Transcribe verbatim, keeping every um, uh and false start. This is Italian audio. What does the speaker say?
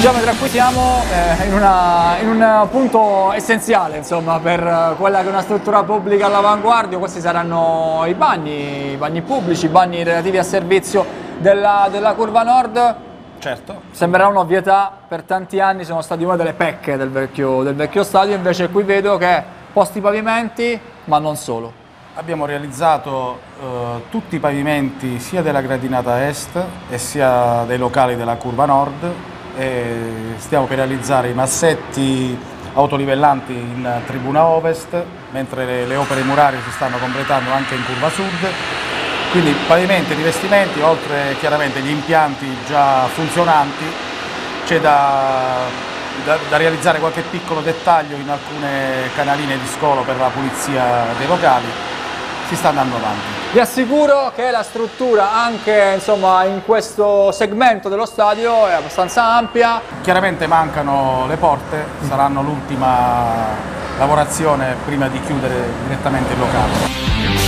Geometra, qui siamo eh, in, una, in un punto essenziale, insomma, per quella che è una struttura pubblica all'avanguardia. Questi saranno i bagni, i bagni pubblici, i bagni relativi a servizio della, della Curva Nord. Certo. Sembrerà un'ovvietà, per tanti anni sono stati una delle pecche del vecchio, del vecchio stadio, invece qui vedo che posti pavimenti, ma non solo. Abbiamo realizzato eh, tutti i pavimenti sia della gradinata est e sia dei locali della Curva Nord, e stiamo per realizzare i massetti autolivellanti in tribuna ovest, mentre le, le opere murarie si stanno completando anche in Curva Sud. Quindi pavimenti e rivestimenti, oltre chiaramente gli impianti già funzionanti. C'è da, da, da realizzare qualche piccolo dettaglio in alcune canaline di scolo per la pulizia dei locali. Si sta andando avanti. Vi assicuro che la struttura anche insomma, in questo segmento dello stadio è abbastanza ampia. Chiaramente mancano le porte, saranno l'ultima lavorazione prima di chiudere direttamente il locale.